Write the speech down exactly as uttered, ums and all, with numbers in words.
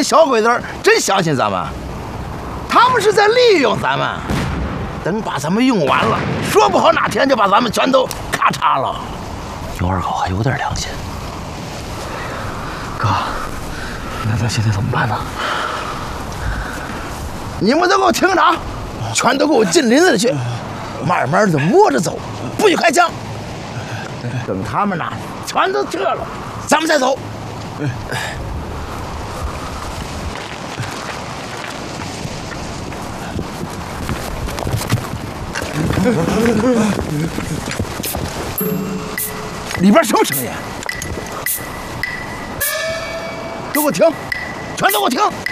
小鬼子真相信咱们，他们是在利用咱们。等把咱们用完了，说不好哪天就把咱们全都咔嚓了。 牛二狗还有点良心。哥，那咱现在怎么办呢？ 你们都给我听着啊，全都给我进林子去，慢慢的摸着走，不许开枪。等他们呐全都撤了，咱们再走。里边什么声音？都给我停！全都给我停！